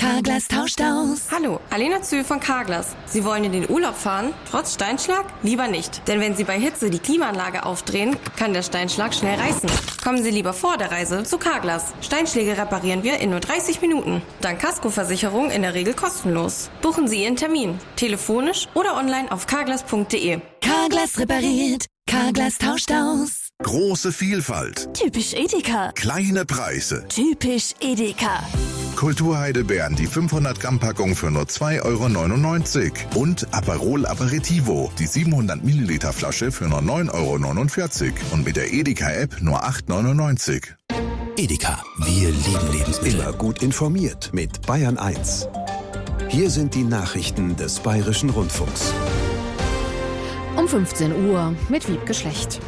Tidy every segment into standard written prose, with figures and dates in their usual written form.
Carglass tauscht aus. Hallo, Alena Zühl von Carglass. Sie wollen in den Urlaub fahren? Trotz Steinschlag? Lieber nicht. Denn wenn Sie bei Hitze die Klimaanlage aufdrehen, kann der Steinschlag schnell reißen. Kommen Sie lieber vor der Reise zu Carglass. Steinschläge reparieren wir in nur 30 Minuten. Dank Kaskoversicherung in der Regel kostenlos. Buchen Sie Ihren Termin. Telefonisch oder online auf carglass.de. Carglass repariert. Carglass tauscht aus. Große Vielfalt. Typisch Edeka. Kleine Preise. Typisch Edeka. Kulturheidelbeeren, die 500 Gramm Packung für nur 2,99 € und Aperol Aperitivo, die 700 Milliliter Flasche für nur 9,49 € und mit der Edeka-App nur 8,99 €. Edeka, wir lieben Lebensmittel. Immer gut informiert mit Bayern 1. Hier sind die Nachrichten des Bayerischen Rundfunks. Um 15 Uhr mit Wiebke Schlecht.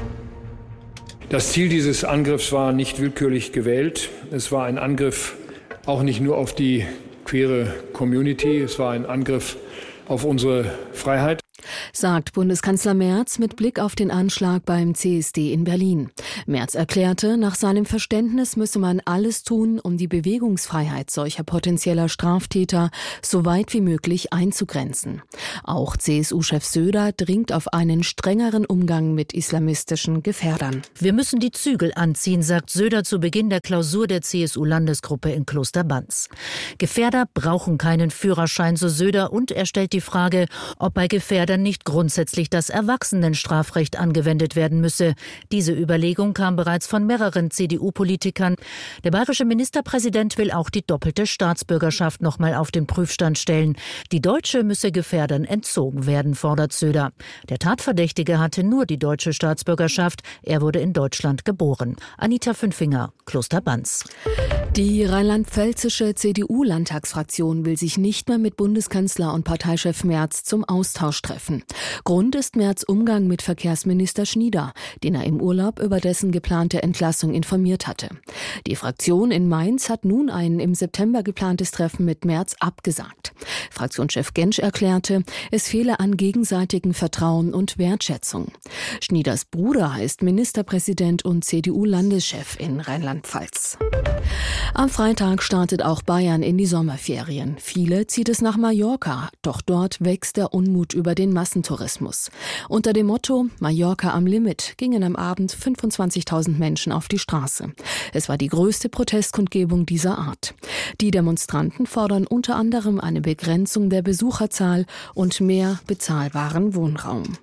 Das Ziel dieses Angriffs war nicht willkürlich gewählt. Es war ein Angriff auch nicht nur auf die queere Community, es war ein Angriff auf unsere Freiheit. Sagt Bundeskanzler Merz mit Blick auf den Anschlag beim CSD in Berlin. Merz erklärte, nach seinem Verständnis müsse man alles tun, um die Bewegungsfreiheit solcher potenzieller Straftäter so weit wie möglich einzugrenzen. Auch CSU-Chef Söder dringt auf einen strengeren Umgang mit islamistischen Gefährdern. Wir müssen die Zügel anziehen, sagt Söder zu Beginn der Klausur der CSU-Landesgruppe in Klosterbanz. Gefährder brauchen keinen Führerschein, so Söder, und er stellt die Frage, ob bei Gefährdern nicht grundsätzlich das Erwachsenenstrafrecht angewendet werden müsse. Diese Überlegung kam bereits von mehreren CDU-Politikern. Der bayerische Ministerpräsident will auch die doppelte Staatsbürgerschaft noch mal auf den Prüfstand stellen. Die deutsche müsse Gefährdern entzogen werden, fordert Söder. Der Tatverdächtige hatte nur die deutsche Staatsbürgerschaft. Er wurde in Deutschland geboren. Anita Fünfinger, Klosterbanz. Die rheinland-pfälzische CDU-Landtagsfraktion will sich nicht mehr mit Bundeskanzler und Parteichef Merz zum Austausch treffen. Grund ist Merz' Umgang mit Verkehrsminister Schnieder, den er im Urlaub über dessen geplante Entlassung informiert hatte. Die Fraktion in Mainz hat nun ein im September geplantes Treffen mit Merz abgesagt. Fraktionschef Gentsch erklärte, es fehle an gegenseitigem Vertrauen und Wertschätzung. Schnieders Bruder ist Ministerpräsident und CDU-Landeschef in Rheinland-Pfalz. Am Freitag startet auch Bayern in die Sommerferien. Viele zieht es nach Mallorca, doch dort wächst der Unmut über den Massentourismus. Unter dem Motto Mallorca am Limit gingen am Abend 25.000 Menschen auf die Straße. Es war die größte Protestkundgebung dieser Art. Die Demonstranten fordern unter anderem eine Begrenzung der Besucherzahl und mehr bezahlbaren Wohnraum.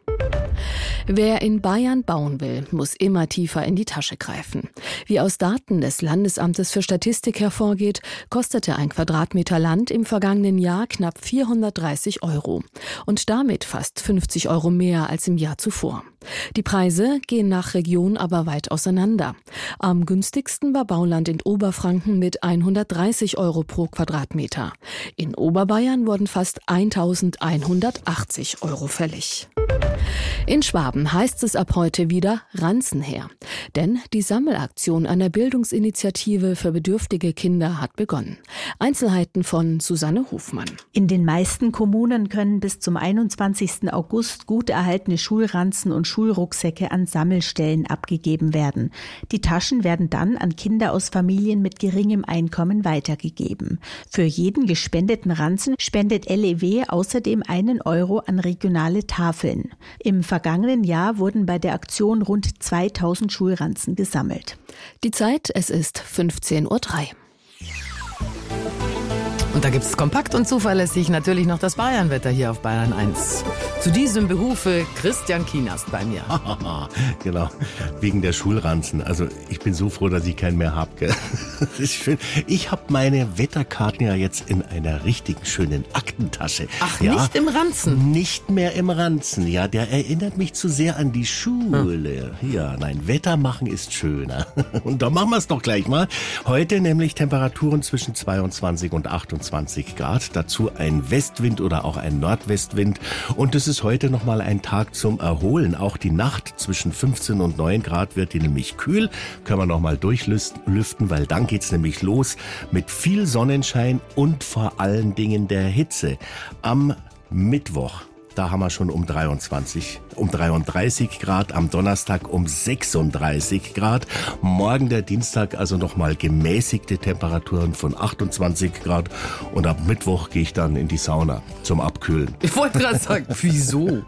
Wer in Bayern bauen will, muss immer tiefer in die Tasche greifen. Wie aus Daten des Landesamtes für Statistik hervorgeht, kostete ein Quadratmeter Land im vergangenen Jahr knapp 430 € und damit fast 50 € mehr als im Jahr zuvor. Die Preise gehen nach Region aber weit auseinander. Am günstigsten war Bauland in Oberfranken mit 130 € pro Quadratmeter. In Oberbayern wurden fast 1.180 € fällig. In Schwaben heißt es ab heute wieder Ranzen her. Denn die Sammelaktion einer Bildungsinitiative für bedürftige Kinder hat begonnen. Einzelheiten von Susanne Hofmann. In den meisten Kommunen können bis zum 21. August gut erhaltene Schulranzen und Schulrucksäcke an Sammelstellen abgegeben werden. Die Taschen werden dann an Kinder aus Familien mit geringem Einkommen weitergegeben. Für jeden gespendeten Ranzen spendet LEW außerdem 1 € an regionale Tafeln. Im vergangenen Jahr wurden bei der Aktion rund 2000 Schulranzen gesammelt. Die Zeit, es ist 15:03 Uhr. Und da gibt es kompakt und zuverlässig natürlich noch das Bayernwetter hier auf Bayern 1. Zu diesem Behufe Christian Kienast bei mir. Genau, wegen der Schulranzen. Also ich bin so froh, dass ich keinen mehr habe. Das ist schön. Ich habe meine Wetterkarten ja jetzt in einer richtigen schönen Aktentasche. Ach, ja, nicht im Ranzen? Nicht mehr im Ranzen. Ja, der erinnert mich zu sehr an die Schule. Ja, nein, Wetter machen ist schöner. Und da machen wir es doch gleich mal. Heute nämlich Temperaturen zwischen 22 und 28 Grad. Dazu ein Westwind oder auch ein Nordwestwind. Und es ist heute nochmal ein Tag zum Erholen. Auch die Nacht zwischen 15 und 9 Grad wird die nämlich kühl. Können wir nochmal durchlüften, weil dann geht's nämlich los mit viel Sonnenschein und vor allen Dingen der Hitze. Am Mittwoch Da haben wir schon um 33 Grad, am Donnerstag um 36 Grad. Morgen der Dienstag also nochmal gemäßigte Temperaturen von 28 Grad. Und ab Mittwoch gehe ich dann in die Sauna zum Abkühlen. Ich wollte gerade sagen, wieso?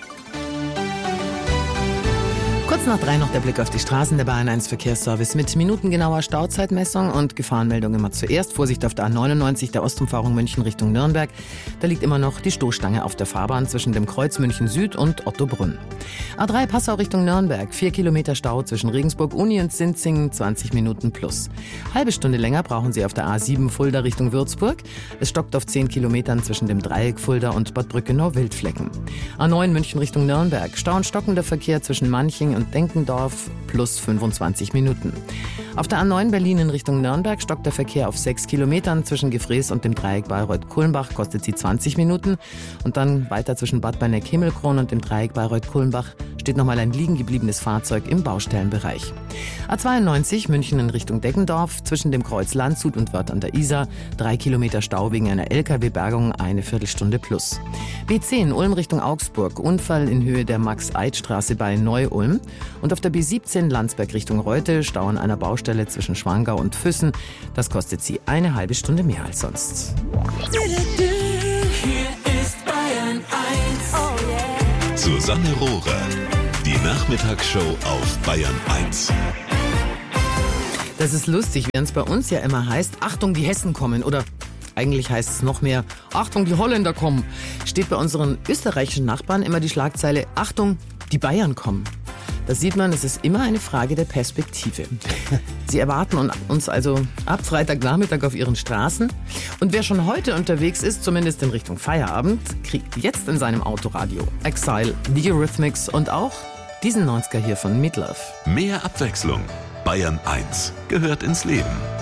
Kurz nach 3 noch der Blick auf die Straßen der Bayern 1 Verkehrsservice mit minutengenauer Stauzeitmessung und Gefahrenmeldung immer zuerst. Vorsicht auf der A99, der Ostumfahrung München Richtung Nürnberg. Da liegt immer noch die Stoßstange auf der Fahrbahn zwischen dem Kreuz München Süd und Ottobrunn. A3 Passau Richtung Nürnberg, 4 Kilometer Stau zwischen Regensburg, Uni und Sinzingen, 20 Minuten plus. Halbe Stunde länger brauchen Sie auf der A7 Fulda Richtung Würzburg. Es stockt auf 10 Kilometern zwischen dem Dreieck Fulda und Bad Brückenau-Wildflecken. A9 München Richtung Nürnberg, Stau und stockender Verkehr zwischen Manching und Denkendorf plus 25 Minuten. Auf der A9 Berlin in Richtung Nürnberg stockt der Verkehr auf 6 Kilometern zwischen Gefrees und dem Dreieck Bayreuth-Kulmbach, kostet sie 20 Minuten. Und dann weiter zwischen Bad Berneck-Himmelkron und dem Dreieck Bayreuth-Kulmbach steht nochmal ein liegen gebliebenes Fahrzeug im Baustellenbereich. A92 München in Richtung Deckendorf, zwischen dem Kreuz Landshut und Wörth an der Isar, 3 Kilometer Stau wegen einer LKW-Bergung, eine Viertelstunde plus. B10 Ulm Richtung Augsburg, Unfall in Höhe der Max-Eid-Straße bei Neu-Ulm. Und auf der B17 Landsberg Richtung Reute, Stau an einer Baustelle zwischen Schwangau und Füssen. Das kostet sie eine halbe Stunde mehr als sonst. Hier ist Bayern 1. Oh yeah. Susanne Rohrer, die Nachmittagsshow auf Bayern 1. Das ist lustig, während es bei uns ja immer heißt, Achtung, die Hessen kommen oder eigentlich heißt es noch mehr, Achtung, die Holländer kommen, steht bei unseren österreichischen Nachbarn immer die Schlagzeile, Achtung, die Bayern kommen. Da sieht man, es ist immer eine Frage der Perspektive. Sie erwarten uns also ab Freitagnachmittag auf ihren Straßen. Und wer schon heute unterwegs ist, zumindest in Richtung Feierabend, kriegt jetzt in seinem Autoradio Exile, The Eurythmics und auch diesen 90er hier von Meatloaf. Mehr Abwechslung. Bayern 1 gehört ins Leben.